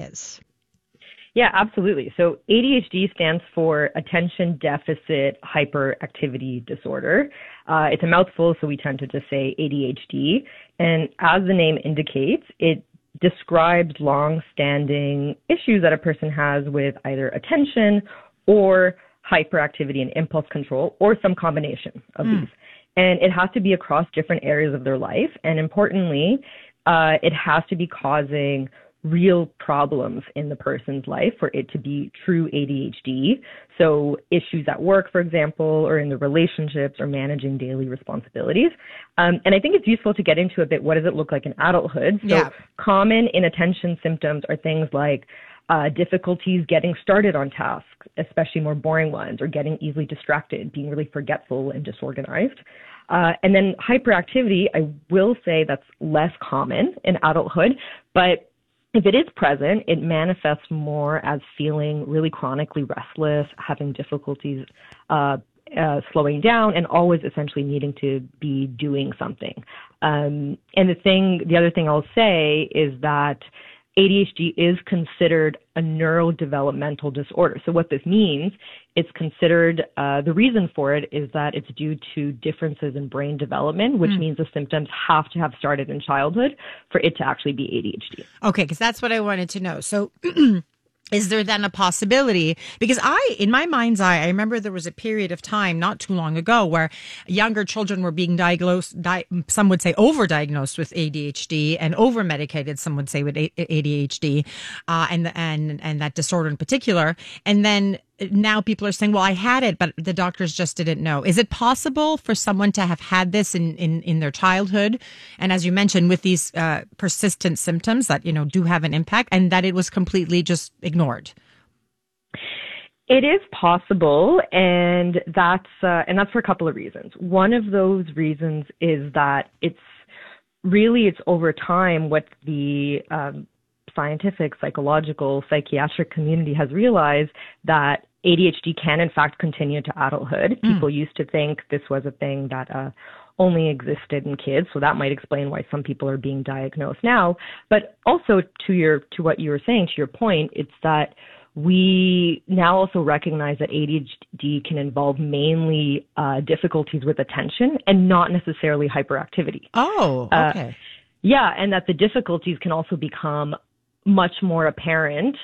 is. Yeah, absolutely. So ADHD stands for Attention Deficit Hyperactivity Disorder. It's a mouthful, so we tend to just say ADHD. And as the name indicates, it describes long-standing issues that a person has with either attention or hyperactivity and impulse control, or some combination of these. And it has to be across different areas of their life. And importantly, it has to be causing real problems in the person's life for it to be true ADHD. So issues at work, for example, or in the relationships or managing daily responsibilities. And I think it's useful to get into a bit, what does it look like in adulthood? So common inattention symptoms are things like difficulties getting started on tasks, especially more boring ones, or getting easily distracted, being really forgetful and disorganized. And then hyperactivity, I will say that's less common in adulthood, but if it is present, it manifests more as feeling really chronically restless, having difficulties slowing down, and always essentially needing to be doing something. And the other thing I'll say is that ADHD is considered a neurodevelopmental disorder. So what this means, it's considered, the reason for it is that it's due to differences in brain development, which means the symptoms have to have started in childhood for it to actually be ADHD. Okay, because that's what I wanted to know. So is there then a possibility? Because in my mind's eye, I remember there was a period of time not too long ago where younger children were being diagnosed, some would say overdiagnosed with ADHD and over-medicated, some would say with ADHD, and that disorder in particular. And then now people are saying, well, I had it, but the doctors just didn't know. Is it possible for someone to have had this in their childhood? And as you mentioned, with these persistent symptoms that, do have an impact, and that it was completely just ignored? It is possible, and that's for a couple of reasons. One of those reasons is that it's over time what the scientific, psychological, psychiatric community has realized, that ADHD can in fact continue to adulthood. People used to think this was a thing that only existed in kids, so that might explain why some people are being diagnosed now. But also to what you were saying, to your point, it's that we now also recognize that ADHD can involve mainly difficulties with attention and not necessarily hyperactivity. Oh, okay. And that the difficulties can also become much more apparent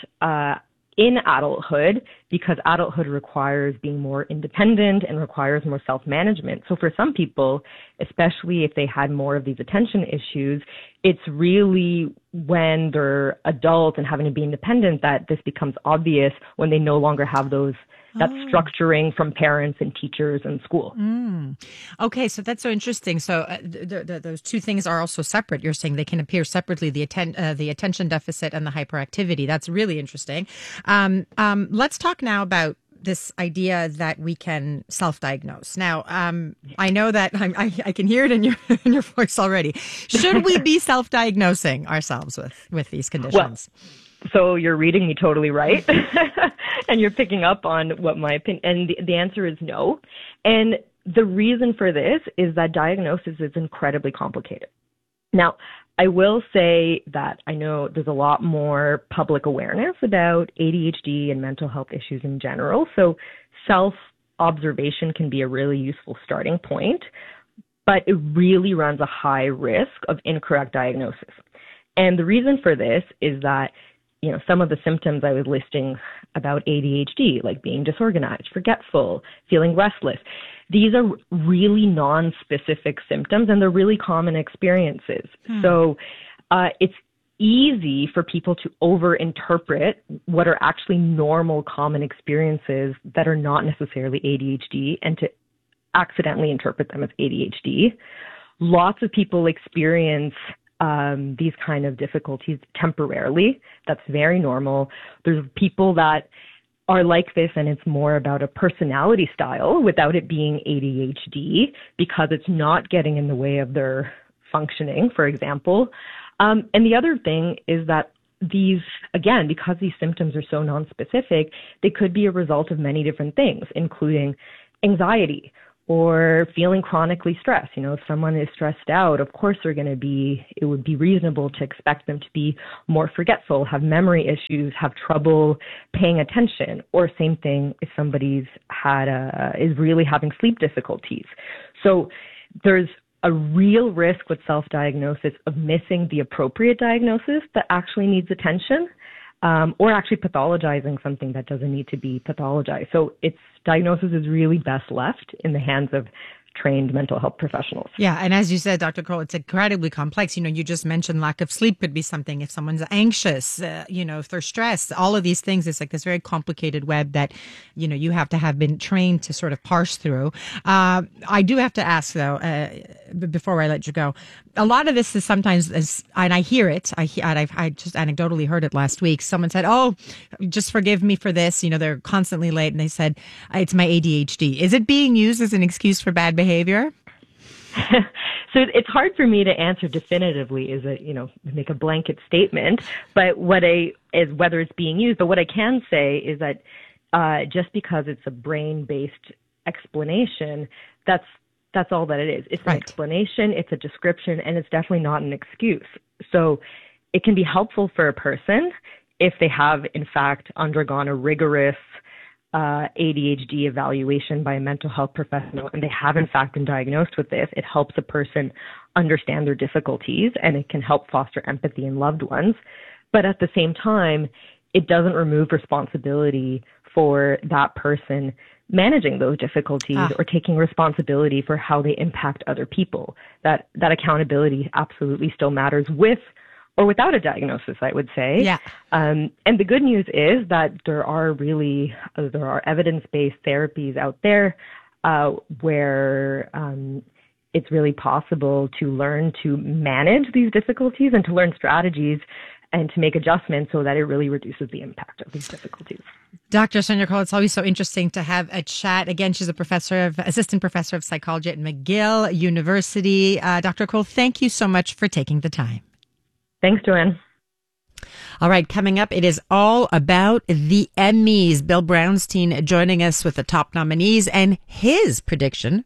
in adulthood, because adulthood requires being more independent and requires more self-management. So for some people, especially if they had more of these attention issues, it's really when they're adults and having to be independent that this becomes obvious, when they no longer have that structuring from parents and teachers and school. Okay, so that's so interesting. So those two things are also separate. You're saying they can appear separately, the attention deficit and the hyperactivity. That's really interesting. Let's talk now about this idea that we can self-diagnose. Now, I know that I can hear it in your voice already. Should we be self-diagnosing ourselves with these conditions? Well, so you're reading me totally right, and you're picking up on what my opinion, and the answer is no. And the reason for this is that diagnosis is incredibly complicated. Now, I will say that I know there's a lot more public awareness about ADHD and mental health issues in general, so self-observation can be a really useful starting point, but it really runs a high risk of incorrect diagnosis. And the reason for this is that some of the symptoms I was listing about ADHD, like being disorganized, forgetful, feeling restless, these are really non-specific symptoms, and they're really common experiences. So it's easy for people to overinterpret what are actually normal, common experiences that are not necessarily ADHD, and to accidentally interpret them as ADHD. Lots of people experience these kind of difficulties temporarily. That's very normal. There's people that are like this, and it's more about a personality style without it being ADHD, because it's not getting in the way of their functioning, for example. And the other thing is that these, again, because these symptoms are so nonspecific, they could be a result of many different things, including anxiety or feeling chronically stressed. If someone is stressed out, of course it would be reasonable to expect them to be more forgetful, have memory issues, have trouble paying attention, or same thing if somebody's is really having sleep difficulties. So there's a real risk with self-diagnosis of missing the appropriate diagnosis that actually needs attention, or actually pathologizing something that doesn't need to be pathologized. So diagnosis is really best left in the hands of trained mental health professionals. Yeah. And as you said, Dr. Kroll, it's incredibly complex. You just mentioned lack of sleep could be something. If someone's anxious, if they're stressed, all of these things, it's like this very complicated web that, you have to have been trained to sort of parse through. I do have to ask though, before I let you go, a lot of this is sometimes, and I hear it, I just anecdotally heard it last week. Someone said, "Oh, just forgive me for this." They're constantly late, and they said, "It's my ADHD." Is it being used as an excuse for bad behavior? So it's hard for me to answer definitively, make a blanket statement, but whether it's being used. But what I can say is that just because it's a brain-based explanation, that's all that it is. It's an explanation, it's a description, and it's definitely not an excuse. So it can be helpful for a person if they have, in fact, undergone a rigorous ADHD evaluation by a mental health professional, and they have, in fact, been diagnosed with this. It helps a person understand their difficulties, and it can help foster empathy in loved ones. But at the same time, it doesn't remove responsibility for that person managing those difficulties or taking responsibility for how they impact other people. That accountability absolutely still matters with or without a diagnosis, I would say. Yeah. And the good news is that there are evidence-based therapies out there where it's really possible to learn to manage these difficulties and to learn strategies and to make adjustments so that it really reduces the impact of these difficulties. Dr. Sonia Kroll, it's always so interesting to have a chat. Again, she's assistant professor of psychology at McGill University. Dr. Kroll, thank you so much for taking the time. Thanks, Joanne. All right, coming up, it is all about the Emmys. Bill Brownstein joining us with the top nominees and his predictions,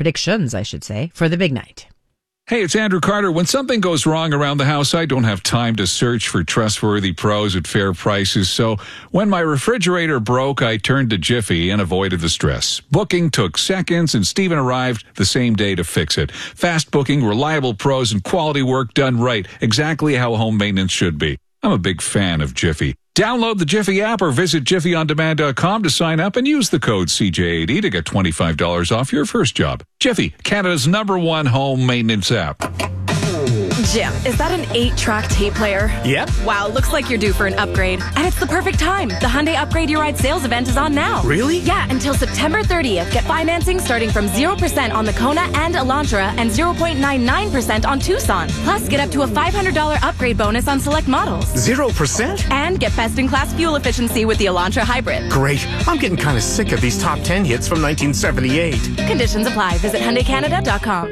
for the big night. Hey, it's Andrew Carter. When something goes wrong around the house, I don't have time to search for trustworthy pros at fair prices. So when my refrigerator broke, I turned to Jiffy and avoided the stress. Booking took seconds, and Steven arrived the same day to fix it. Fast booking, reliable pros, and quality work done right. Exactly how home maintenance should be. I'm a big fan of Jiffy. Download the Jiffy app or visit jiffyondemand.com to sign up and use the code CJ80 to get $25 off your first job. Jiffy, Canada's #1 home maintenance app. Jim, is that an 8-track tape player? Yep. Wow, looks like you're due for an upgrade. And it's the perfect time. The Hyundai Upgrade Your Ride sales event is on now. Really? Yeah, until September 30th. Get financing starting from 0% on the Kona and Elantra and 0.99% on Tucson. Plus, get up to a $500 upgrade bonus on select models. 0%? And get best-in-class fuel efficiency with the Elantra Hybrid. Great. I'm getting kind of sick of these top 10 hits from 1978. Conditions apply. Visit HyundaiCanada.com.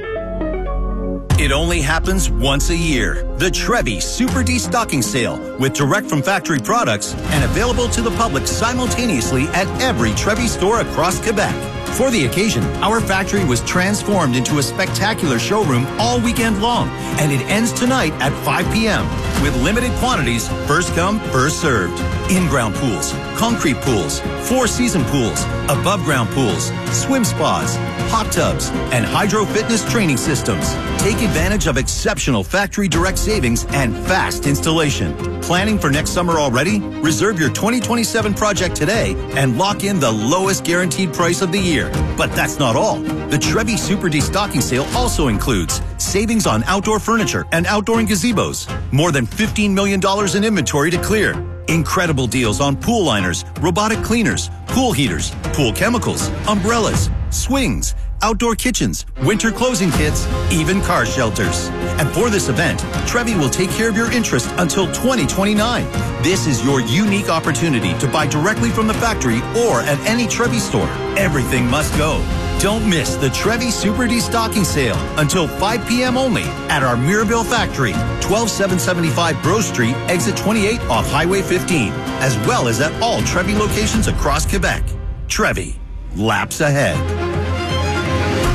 It only happens once a year. The Trevi Super Destocking Sale with direct from factory products and available to the public simultaneously at every Trevi store across Quebec. For the occasion, our factory was transformed into a spectacular showroom all weekend long, and it ends tonight at 5 p.m. with limited quantities, first come, first served. In-ground pools, concrete pools, 4-season pools, above-ground pools, swim spas, hot tubs, and hydro fitness training systems. Take advantage of exceptional factory direct savings and fast installation. Planning for next summer already? Reserve your 2027 project today and lock in the lowest guaranteed price of the year. But that's not all. The Trevi Super Destocking Sale also includes savings on outdoor furniture and outdoor gazebos. More than $15 million in inventory to clear. Incredible deals on pool liners, robotic cleaners, pool heaters, pool chemicals, umbrellas, swings, outdoor kitchens, winter closing kits, even car shelters. And for this event, Trevi will take care of your interest until 2029. This is your unique opportunity to buy directly from the factory or at any Trevi store. Everything must go. Don't miss the Trevi Super Destocking Sale until 5 p.m. only at our Mirabel factory, 12775 Bro Street, exit 28 off Highway 15, as well as at all Trevi locations across Quebec. Trevi, laps ahead.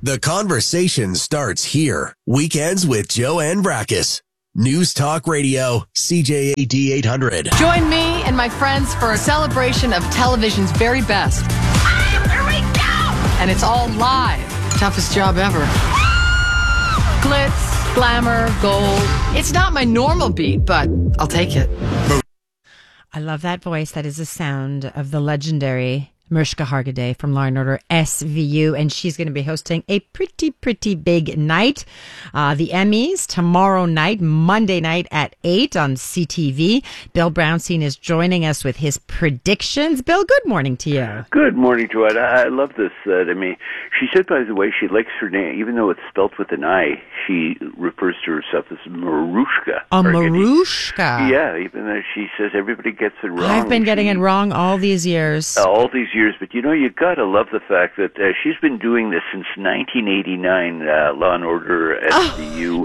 The conversation starts here. Weekends with Joanne Brackus. News Talk Radio, CJAD 800. Join me and my friends for a celebration of television's very best. Here we go! And it's all live. Toughest job ever. Glitz, glamour, gold. It's not my normal beat, but I'll take it. I love that voice. That is the sound of the legendary Mariska Hargitay from Law & Order SVU, and she's going to be hosting a pretty big night. The Emmys tomorrow night, Monday night at 8 on CTV. Bill Brownstein is joining us with his predictions. Bill, good morning to you. Good morning, Joanne. I love this. She said, by the way, she likes her name, even though it's spelt with an I, she refers to herself as Marushka. Oh, Marushka. Yeah, even though she says everybody gets it wrong. I've been getting it wrong all these years. But you gotta love the fact that she's been doing this since 1989, Law & Order SVU.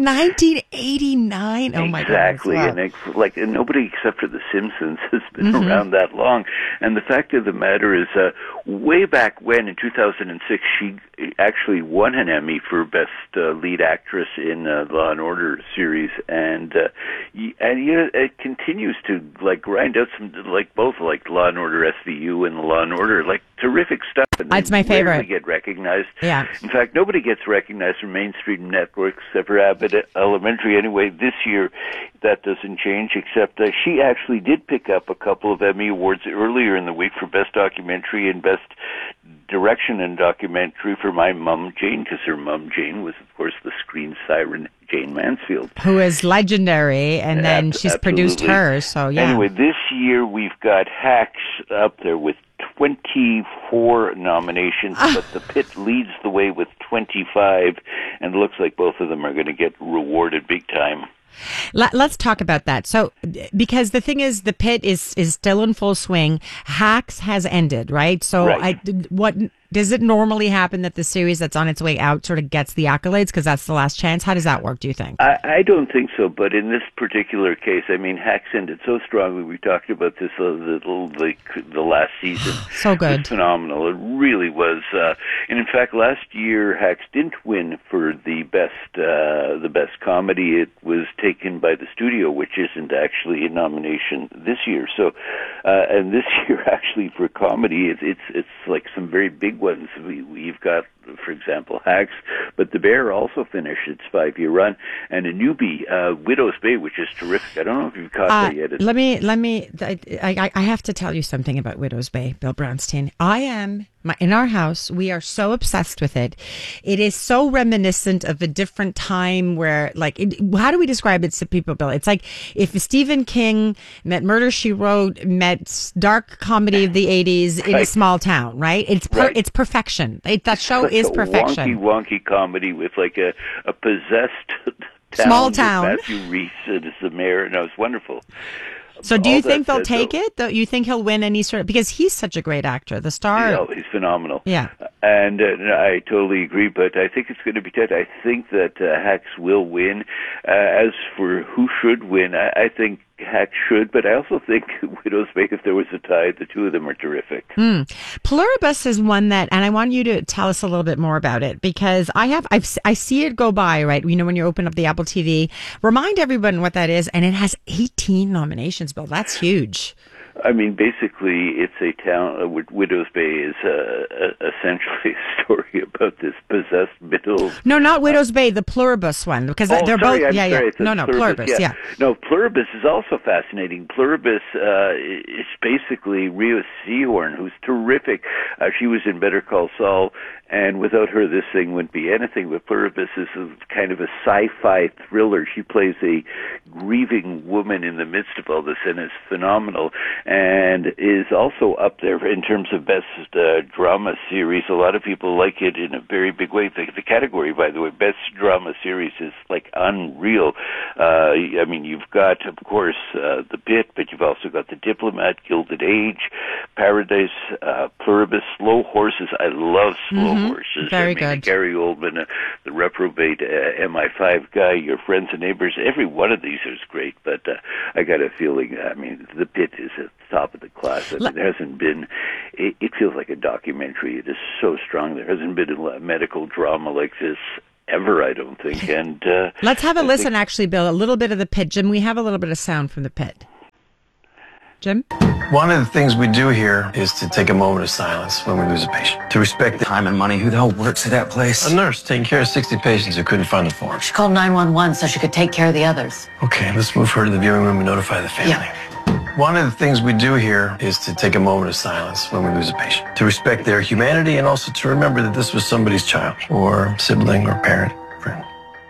1989? Oh, my God. Exactly. Wow. And nobody except for The Simpsons has been around that long. And the fact of the matter is, way back when, in 2006, she actually won an Emmy for Best Lead Actress in Law & Order series. And it continues to, grind out some, both Law & Order SVU and Law & Order, terrific stuff. And it's my favorite. They get recognized. Yeah. In fact, nobody gets recognized from mainstream networks except for Abbott Elementary. Anyway, this year that doesn't change, except she actually did pick up a couple of Emmy Awards earlier in the week for Best Documentary and Best Direction and Documentary for My Mom Jane, because her mom Jane was, of course, the screen siren Jane Mansfield. Who is legendary, and then she's produced her, so yeah. Anyway, this year we've got Hacks up there with 24 nominations, but The Pit leads the way with 25, and it looks like both of them are going to get rewarded big time. Let's talk about that. So, because the thing is, The Pit is still in full swing. Hacks has ended, right? So, right. What does it normally happen that the series that's on its way out sort of gets the accolades because that's the last chance? How does that work, do you think? I don't think so, but in this particular case, Hacks ended so strongly. We talked about this the last season. So good. It was phenomenal. It really was. And in fact, last year, Hacks didn't win for the best comedy. It was taken by the studio, which isn't actually a nomination this year. So, and this year, actually, for comedy, it's like some very big ones. We've got, for example, Hacks, but The Bear also finished its 5-year run, and a newbie, Widow's Bay, which is terrific. I don't know if you've caught that yet. I have to tell you something about Widow's Bay, Bill Brownstein. In our house, we are so obsessed with it. It is so reminiscent of a different time where, how do we describe it to people, Bill? It's like if Stephen King met Murder, She Wrote, met dark comedy of the 80s in a small town, right? It's perfection. That show is perfection. Wonky comedy with a possessed town. Small town. Matthew Rhys is the mayor. No, it's wonderful. So do you think they'll take it? You think he'll win any sort of... Because he's such a great actor. The star... he's phenomenal. Yeah. And I totally agree, but I think it's going to be tight. I think that Hacks will win. As for who should win, I think Hacks should, but I also think Widow's Bay, if there was a tie, the two of them are terrific. Pluribus is one that, and I want you to tell us a little bit more about it, because I see it go by, right? When you open up the Apple TV, remind everyone what that is, and it has 18 nominations, Bill. That's huge. Basically, it's a town. Widow's Bay is essentially a story about this possessed middle. No, not Widow's Bay, the Pluribus one, because they're both. Pluribus. Yeah. No, Pluribus is also fascinating. Pluribus is basically Rhea Seehorn, who's terrific. She was in Better Call Saul, and without her, this thing wouldn't be anything. But Pluribus is kind of a sci-fi thriller. She plays a grieving woman in the midst of all this, and is phenomenal. And is also up there in terms of best drama series. A lot of people like it in a very big way. The category, by the way, best drama series is unreal. You've got, of course, The Pit, but you've also got The Diplomat, Gilded Age, Paradise, Pluribus, Slow Horses. I love Slow Horses. Very good. Gary Oldman, the reprobate MI5 guy, Your Friends and Neighbors. Every one of these is great, but I got a feeling, The Pit is a top of the class. I mean, there hasn't been. It feels like a documentary. It is so strong. There hasn't been a medical drama like this ever, I don't think. And let's have a listen, actually, Bill. A little bit of the pit. Jim, we have a little bit of sound from the pit. Jim? One of the things we do here is to take a moment of silence when we lose a patient. To respect the time and money. Who the hell works at that place? A nurse taking care of 60 patients who couldn't find the form. She called 911 so she could take care of the others. Okay, let's move her to the viewing room and notify the family. Yeah. One of the things we do here is to take a moment of silence when we lose a patient. To respect their humanity and also to remember that this was somebody's child or sibling or parent, friend.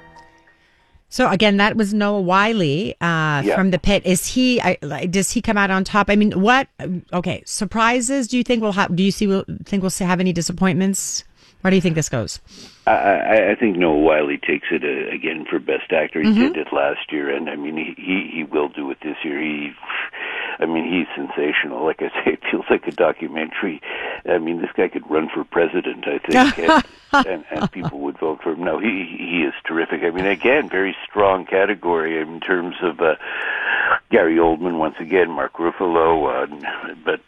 So again, that was Noah Wiley from the pit. Does he come out on top? I mean, what? Okay, surprises? Do you think we'll have? Think we'll have any disappointments? Where do you think this goes? I think Noah Wiley takes it again for Best Actor. He did it last year, and I mean he will do it this year. He's sensational. Like I say, it feels like a documentary. I mean, this guy could run for president, I think, and people would vote for him. No, he is terrific. I mean, again, very strong category in terms of Gary Oldman once again, Mark Ruffalo, but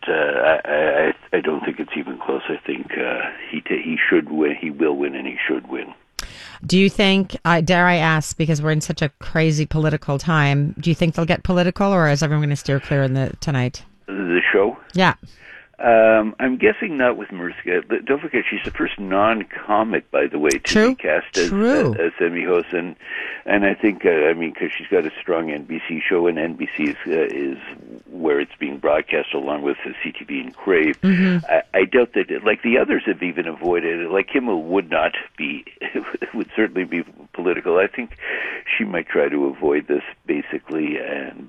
I don't think it's even close. I think he should win. He will win, and he should win. Do you think, dare I ask, because we're in such a crazy political time, do you think they'll get political, or is everyone going to steer clear tonight? The show? Yeah. I'm guessing not with Mariska. Don't forget, she's the first non-comic, by the way, to be cast as Emmy host, and I think, because she's got a strong NBC show, and NBC is where it's being broadcast along with CTV and Crave. I doubt that, like the others have even avoided it. Like Kimmel would not be, would certainly be political. I think she might try to avoid this, basically, and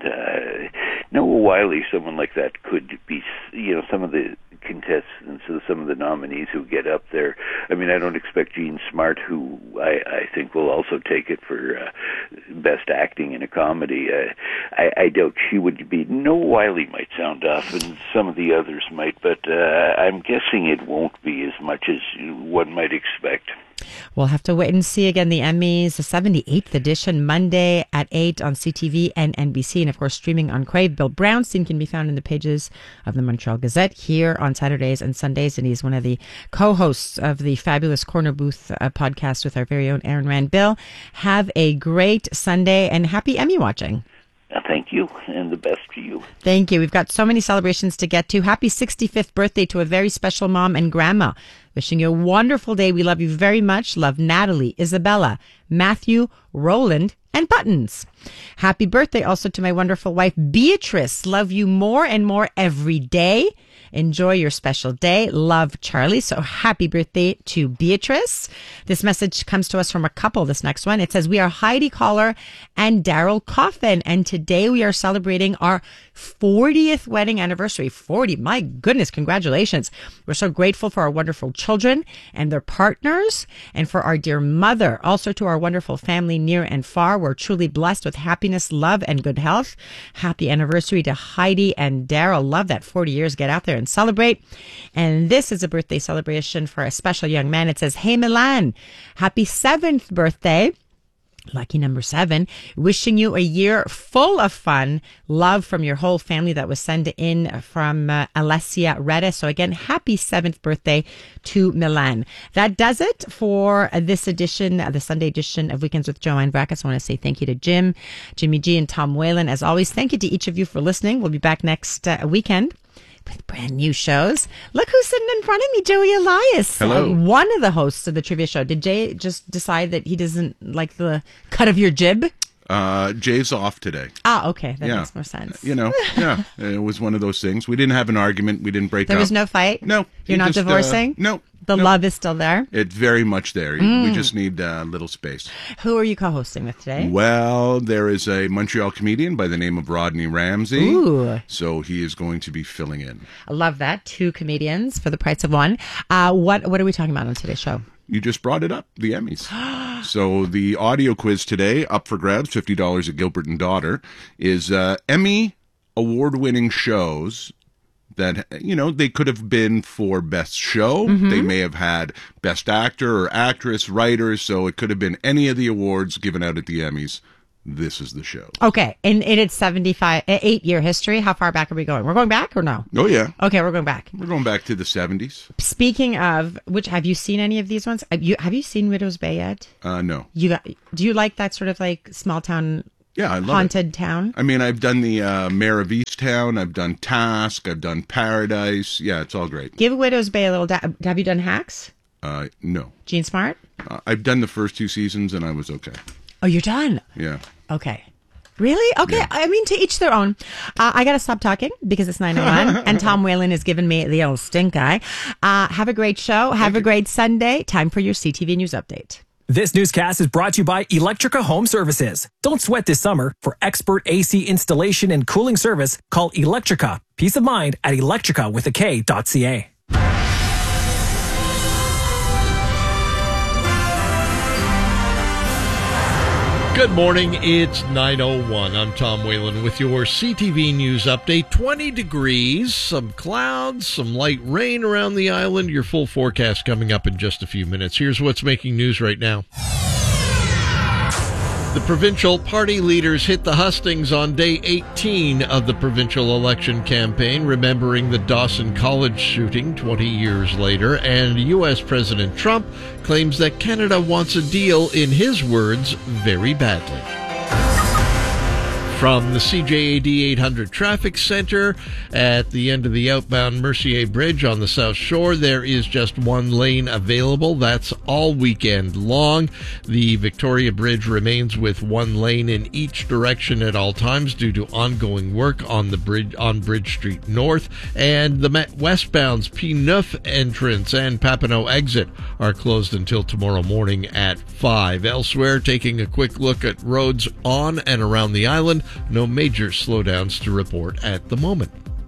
Noah Wiley, someone like that, could be, some of the contestants, some of the nominees who get up there. I mean, I don't expect Jean Smart, who I think will also take it for best acting in a comedy. I doubt she would be. Noah Wiley might sound off, and some of the others might, but I'm guessing it won't be as much as one might expect. We'll have to wait and see. Again, the Emmys, the 78th edition, Monday at 8 on CTV and NBC, and of course streaming on Crave. Bill Brownstein can be found in the pages of the Montreal Gazette here on Saturdays and Sundays, and he's one of the co-hosts of the fabulous Corner Booth podcast with our very own Aaron Rand. Bill, have a great Sunday and happy Emmy watching. Thank you, and the best to you. Thank you. We've got so many celebrations to get to. Happy 65th birthday to a very special mom and grandma. Wishing you a wonderful day. We love you very much. Love Natalie, Isabella, Matthew, Roland, and Buttons. Happy birthday also to my wonderful wife, Beatrice. Love you more and more every day. Enjoy your special day. Love, Charlie. So happy birthday to Beatrice. This message comes to us from a couple, this next one. It says, we are Heidi Collar and Daryl Coffin, and today we are celebrating our 40th wedding anniversary. 40, my goodness, congratulations. We're so grateful for our wonderful children and their partners, and for our dear mother. Also to our wonderful family near and far. We're truly blessed with happiness, love, and good health. Happy anniversary to Heidi and Daryl. Love that 40 years. Get out there and celebrate. And this is a birthday celebration for a special young man. It says, hey Milan, happy 7th birthday. Lucky number 7. Wishing you a year full of fun. Love from your whole family. That was sent in from Alessia Retta. So again, happy 7th birthday to Milan. That does it for this edition, the Sunday edition of Weekends with Joanne Vracas. I want to say thank you to Jim, Jimmy G, and Tom Whalen. As always, thank you to each of you for listening. We'll be back next weekend with brand new shows. Look who's sitting in front of me, Joey Elias. Hello. One of the hosts of the trivia show. Did Jay just decide that he doesn't like the cut of your jib? Jay's off today. Ah, okay. That makes more sense. It was one of those things. We didn't have an argument. We didn't break up. There was no fight? No. You're not divorcing? No. The love is still there? It's very much there. We just need a little space. Who are you co-hosting with today? Well, there is a Montreal comedian by the name of Rodney Ramsey. Ooh. So he is going to be filling in. I love that. 2 comedians for the price of 1. What are we talking about on today's show? You just brought it up, the Emmys. So the audio quiz today, up for grabs, $50 at Gilbert & Daughter, is Emmy award-winning shows that, they could have been for Best Show. Mm-hmm. They may have had Best Actor or Actress, Writers, so it could have been any of the awards given out at the Emmys. this is the show. Okay, and it's 8-year history. How far back are we going? We're going back or no? Oh, yeah. Okay, we're going back. We're going back to the 70s. Speaking of which, have you seen any of these ones? Have you seen Widow's Bay yet? No. Do you like that sort of like small town? Yeah, I love haunted town. I mean, I've done the Mayor of Easttown. I've done Task. I've done Paradise. Yeah, it's all great. Give Widow's Bay a little. Have you done Hacks? No. Gene Smart? I've done the first 2 seasons and I was okay. Oh, you're done? Yeah. Okay. Really? Okay. Yeah. I mean, to each their own. I got to stop talking because it's 9:01 and Tom Whalen has given me the old stink eye. Have a great show. Have a great Sunday. Time for your CTV News Update. This newscast is brought to you by Electrica Home Services. Don't sweat this summer. For expert AC installation and cooling service, call Electrica. Peace of mind at electrica.ca. Good morning, it's 9:01. I'm Tom Whalen with your CTV News Update. 20 degrees, some clouds, some light rain around the island. Your full forecast coming up in just a few minutes. Here's what's making news right now. The provincial party leaders hit the hustings on day 18 of the provincial election campaign, remembering the Dawson College shooting 20 years later, and U.S. President Trump claims that Canada wants a deal, in his words, very badly. From the CJAD 800 Traffic Center at the end of the outbound Mercier Bridge on the South Shore, there is just one lane available. That's all weekend long. The Victoria Bridge remains with one lane in each direction at all times due to ongoing work on the bridge on Bridge Street North. And the Met westbound's P9 entrance and Papineau exit are closed until tomorrow morning at 5. Elsewhere, taking a quick look at roads on and around the island, no major slowdowns to report at the moment.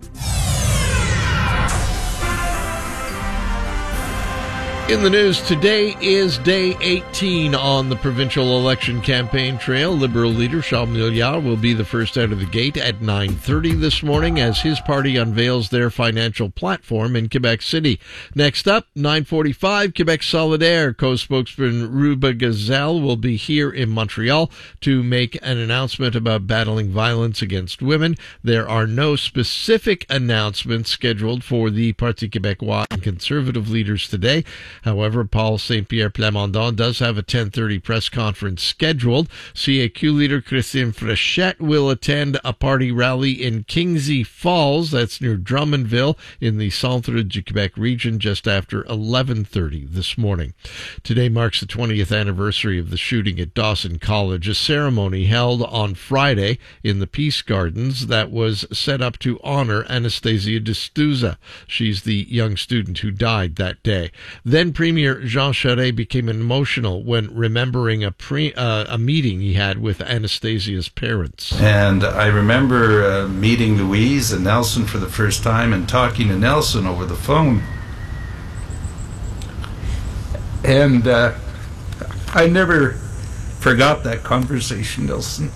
In the news, today is day 18 on the provincial election campaign trail. Liberal leader Charles Milliard will be the first out of the gate at 9:30 this morning as his party unveils their financial platform in Quebec City. Next up, 9:45, Quebec Solidaire co-spokesman Ruba Gazelle will be here in Montreal to make an announcement about battling violence against women. There are no specific announcements scheduled for the Parti Québécois and Conservative leaders today. However, Paul Saint-Pierre Plamondon does have a 10:30 press conference scheduled. CAQ leader Christine Fréchette will attend a party rally in Kingsey Falls, that's near Drummondville, in the Centre du Québec region, just after 11:30 this morning. Today marks the 20th anniversary of the shooting at Dawson College, a ceremony held on Friday in the Peace Gardens that was set up to honor Anastasia de Souza. She's the young student who died that day. Then Premier Jean Charest became emotional when remembering a meeting he had with Anastasia's parents. And I remember meeting Louise and Nelson for the first time and talking to Nelson over the phone. And I never forgot that conversation, Nelson.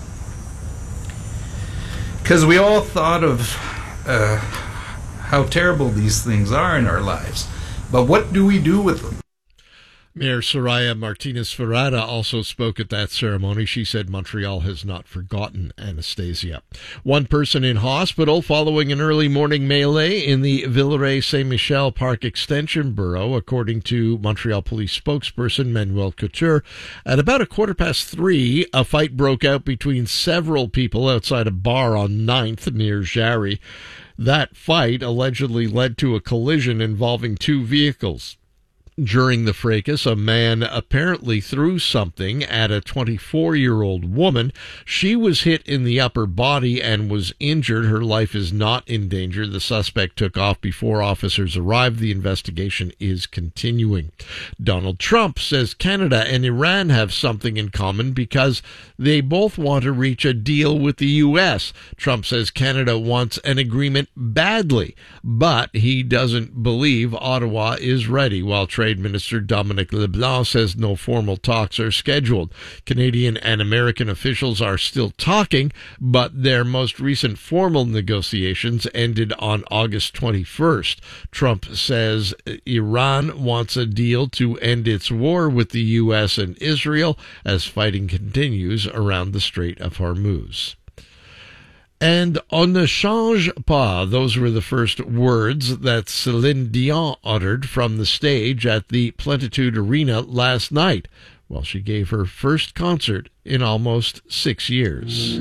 Because we all thought of how terrible these things are in our lives. But what do we do with them? Mayor Soraya Martinez-Ferrada also spoke at that ceremony. She said Montreal has not forgotten Anastasia. One person in hospital following an early morning melee in the Villeray-Saint-Michel Park Extension Borough, according to Montreal Police spokesperson Manuel Couture. At about 3:15, a fight broke out between several people outside a bar on 9th near Jarry. That fight allegedly led to a collision involving two vehicles. During the fracas, a man apparently threw something at a 24-year-old woman. She was hit in the upper body and was injured. Her life is not in danger. The suspect took off before officers arrived. The investigation is continuing. Donald Trump says Canada and Iran have something in common because they both want to reach a deal with the U.S. Trump says Canada wants an agreement badly, but he doesn't believe Ottawa is ready, while trade Trade Minister Dominic LeBlanc says no formal talks are scheduled. Canadian and American officials are still talking, but their most recent formal negotiations ended on August 21st. Trump says Iran wants a deal to end its war with the U.S. and Israel as fighting continues around the Strait of Hormuz. And on ne change pas, those were the first words that Celine Dion uttered from the stage at the Plenitude Arena last night, while she gave her first concert in almost 6 years.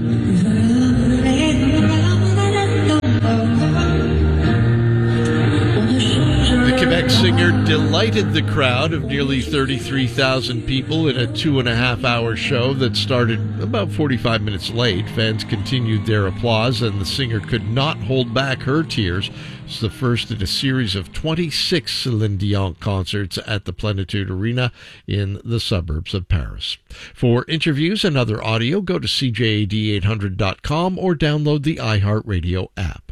The Quebec singer delighted the crowd of nearly 33,000 people in a 2.5-hour show that started about 45 minutes late. Fans continued their applause, and the singer could not hold back her tears. It's the first in a series of 26 Celine Dion concerts at the Plenitude Arena in the suburbs of Paris. For interviews and other audio, go to CJAD800.com or download the iHeartRadio app.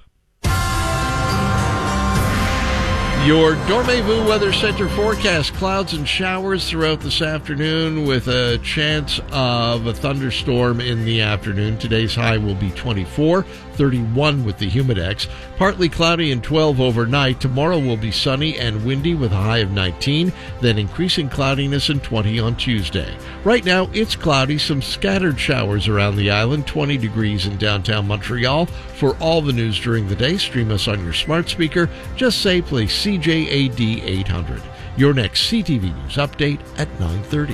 Your Dormez-vous Weather Center forecast: clouds and showers throughout this afternoon with a chance of a thunderstorm in the afternoon. Today's high will be 24, 31 with the Humidex. Partly cloudy and 12 overnight. Tomorrow will be sunny and windy with a high of 19, then increasing cloudiness and 20 on Tuesday. Right now, it's cloudy, some scattered showers around the island, 20 degrees in downtown Montreal. For all the news during the day, stream us on your smart speaker. Just say play CJAD 800. Your next CTV News update at 9:30.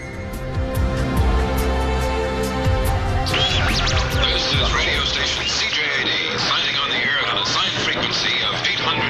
This is radio station CJAD.